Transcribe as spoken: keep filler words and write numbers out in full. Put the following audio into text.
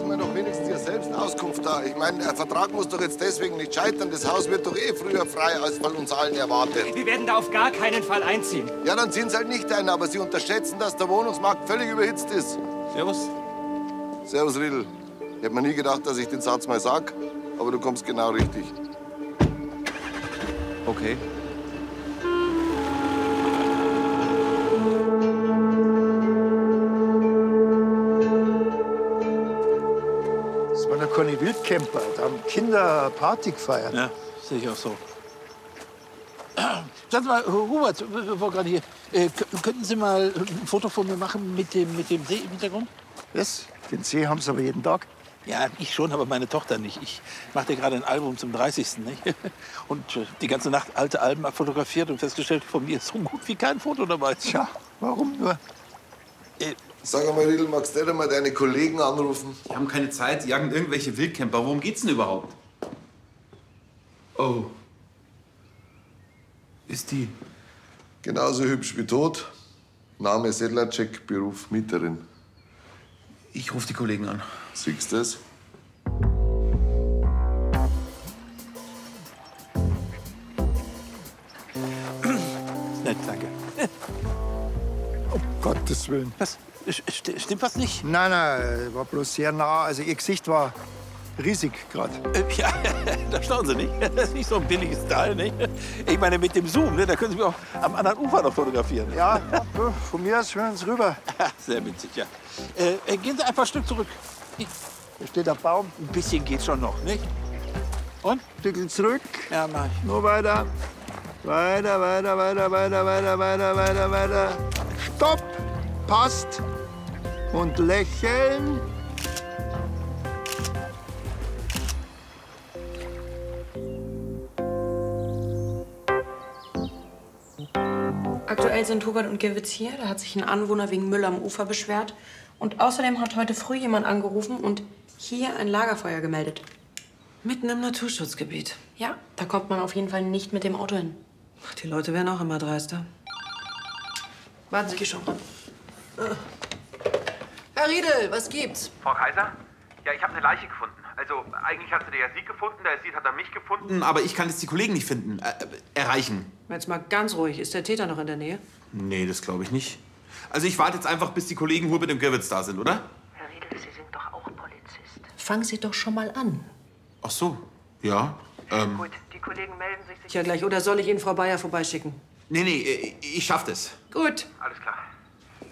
mir doch wenigstens ihr selbst Auskunft da. Ich meine, der Vertrag muss doch jetzt deswegen nicht scheitern. Das Haus wird doch eh früher frei, als von uns allen erwartet. Wir werden da auf gar keinen Fall einziehen. Ja, dann ziehen Sie halt nicht ein, aber Sie unterschätzen, dass der Wohnungsmarkt völlig überhitzt ist. Servus. Servus, Riedl. Ich hätte mir nie gedacht, dass ich den Satz mal sag, aber du kommst genau richtig. Okay. Das waren ja keine Wildcamper. Da haben Kinder Party gefeiert. Ja, sehe ich auch so. Sag mal, Hubert, wir waren gerade hier. Äh, könnten Sie mal ein Foto von mir machen mit dem, mit dem See im Hintergrund? Was? Den See haben sie aber jeden Tag. Ja, ich schon, aber meine Tochter nicht. Ich machte gerade ein Album zum dreißigsten Nicht? Und die ganze Nacht alte Alben abfotografiert und festgestellt, von mir ist so gut wie kein Foto dabei. Tja, warum nur? Äh, Sag mal, Riedl, magst du mal deine Kollegen anrufen? Die haben keine Zeit, die jagen irgendwelche Wildcamper. Worum geht's denn überhaupt? Oh. Ist die? Genauso hübsch wie tot. Name Sedlacek, Beruf Mieterin. Ich rufe die Kollegen an. Siehst du das? nett, danke. Um Gottes Willen. Was? St stimmt was nicht? Nein, nein, war bloß sehr nah. Also ihr Gesicht war riesig gerade. Äh, ja, da staunen Sie nicht. Das ist nicht so ein billiges Teil, nicht? Ich meine, mit dem Zoom, ne, da können Sie mich auch am anderen Ufer noch fotografieren. Ja, von mir aus schwimmen Sie rüber. Sehr witzig, ja. Äh, gehen Sie einfach ein Stück zurück. Da steht ein Baum. Ein bisschen geht schon noch, nicht? Und? Ein Stückchen zurück. Ja, mach ich. Nur weiter. Weiter, weiter, weiter, weiter, weiter, weiter, weiter, weiter. Stopp! Passt. Und lächeln. Aktuell sind Hubert und Gewitz hier. Da hat sich ein Anwohner wegen Müll am Ufer beschwert. Und außerdem hat heute früh jemand angerufen und hier ein Lagerfeuer gemeldet. Mitten im Naturschutzgebiet. Ja, da kommt man auf jeden Fall nicht mit dem Auto hin. Die Leute werden auch immer dreister. Warten Sie, ich geh schon ran. Herr Riedel, was gibt's? Frau Kaiser? Ja, ich habe eine Leiche gefunden. Also, eigentlich hatte der Sie gefunden, der Sie hat er mich gefunden. Aber ich kann jetzt die Kollegen nicht finden, äh, erreichen. Jetzt mal ganz ruhig. Ist der Täter noch in der Nähe? Nee, das glaube ich nicht. Also, ich warte jetzt einfach, bis die Kollegen Hubert und Gewitz da sind, oder? Herr Riedel, Sie sind doch auch Polizist. Fangen Sie doch schon mal an. Ach so, ja. Ähm, Gut, die Kollegen melden sich Ja, gleich. Oder soll ich Ihnen Frau Bayer vorbeischicken? nee, nee, ich schaff das. Gut. Alles klar.